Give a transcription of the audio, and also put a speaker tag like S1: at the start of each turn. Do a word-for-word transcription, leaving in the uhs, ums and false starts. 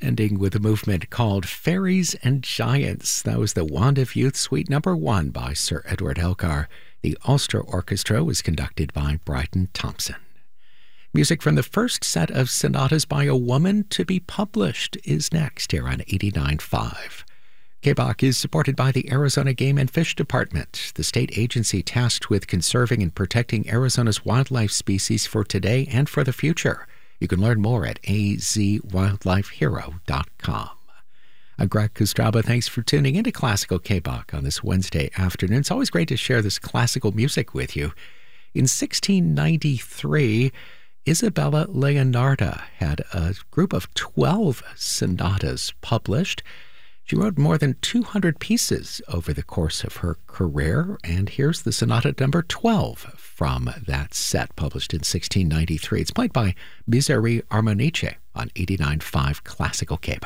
S1: ending with a movement called Fairies and Giants. That was the Wand of Youth Suite number one by Sir Edward Elgar. The Ulster Orchestra was conducted by Bryden Thompson. Music from the first set of sonatas by a woman to be published is next here on eighty-nine point five. K B O C is supported by the Arizona Game and Fish Department, the state agency tasked with conserving and protecting Arizona's wildlife species for today and for the future. You can learn more at a z wildlife hero dot com. I'm Greg Kostraba. Thanks for tuning into Classical K B O C on this Wednesday afternoon. It's always great to share this classical music with you. In sixteen ninety-three, Isabella Leonarda had a group of twelve sonatas published. She wrote more than two hundred pieces over the course of her career, and here's the sonata number twelve from that set, published in sixteen ninety-three. It's played by Bizzarri Armonice on eighty-nine point five Classical K B O C.